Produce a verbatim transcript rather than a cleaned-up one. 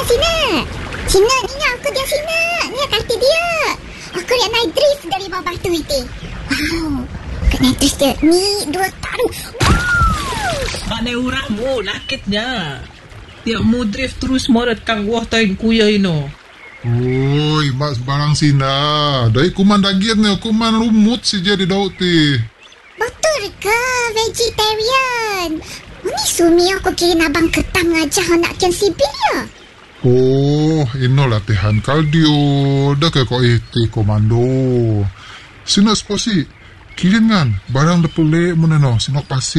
Sina. Sina, ni aku dia Sina. Ni kaki dia. Aku yang naik drift dari bawah batu itu. Wow. Aku naik drift dia. Ni dua taruh. Mana urahmu nakitnya. Tiap mu drift terus morat kang wah tain kuya ino. Oi, mak barang Sina. Dari kuman daging ni, kuman lumut si jadi daun ti. Betul ke vegetarian? Ini sumi aku kira abang ketang aja nak kian sipil ya. Oh, ino latihan kardio. Dah ke kau iti komando. Sina sposi. Kirin kan, barang dah pelek mana no, sinok pasti.